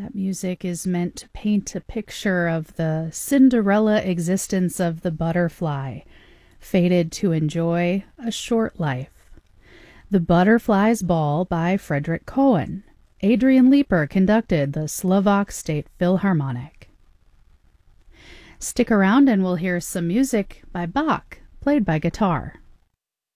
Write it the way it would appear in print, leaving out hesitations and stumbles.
That music is meant to paint a picture of the Cinderella existence of the butterfly, fated to enjoy a short life. The Butterfly's Ball by Frederick Cohen. Adrian Leeper conducted the Slovak State Philharmonic. Stick around and we'll hear some music by Bach, played by guitar.